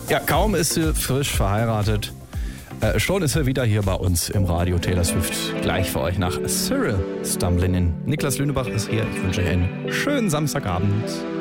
Ja, kaum ist sie frisch verheiratet. Schon ist er wieder hier bei uns im Radio. Taylor Swift gleich für euch nach Cyril Stumbling In. Niklas Lünebach ist hier. Ich wünsche euch einen schönen Samstagabend.